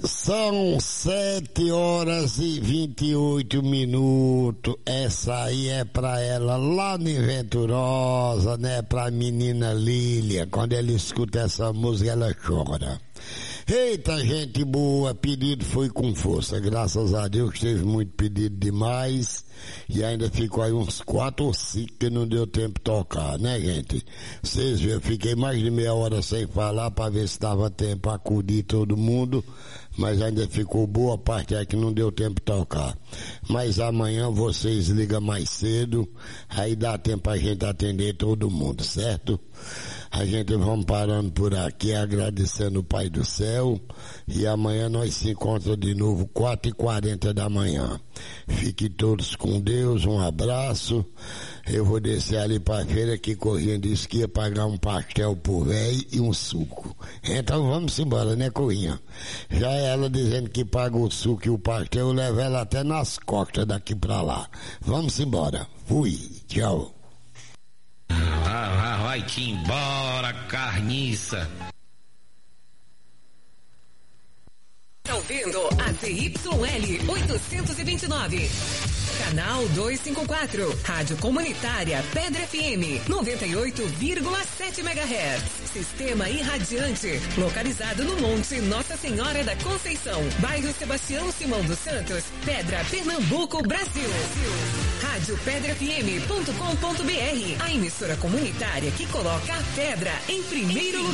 São 7h28. Essa aí é pra ela lá no Venturosa, né? Pra menina Lília. Quando ela escuta essa música, ela chora. Eita, gente boa, pedido foi com força, graças a Deus que teve muito pedido demais e ainda ficou aí uns 4 ou 5 que não deu tempo de tocar, né, gente? Vocês viram, eu fiquei mais de meia hora sem falar para ver se dava tempo para acudir todo mundo, mas ainda ficou boa parte aí que não deu tempo de tocar. Mas amanhã vocês ligam mais cedo, aí dá tempo pra gente atender todo mundo, certo? A gente vamos parando por aqui, agradecendo o Pai do Céu, e amanhã nós se encontramos de novo, 4h40 da manhã. Fiquem todos com Deus, um abraço. Eu vou descer ali pra feira aqui correndo, disse que ia pagar um pastel pro velho e um suco. Então vamos embora, né, Corrinha? Já ela dizendo que paga o suco e o pastel, eu levo ela até nas costas daqui pra lá. Vamos embora. Fui. Tchau. Vai-te embora, carniça. Tá ouvindo a ZYL 829. Canal 254. Rádio Comunitária Pedra FM 98,7 MHz. Sistema irradiante. Localizado no Monte Nossa Senhora da Conceição. Bairro Sebastião Simão dos Santos. Pedra, Pernambuco, Brasil. Rádio PedraFM.com.br. A emissora comunitária que coloca a pedra em primeiro lugar.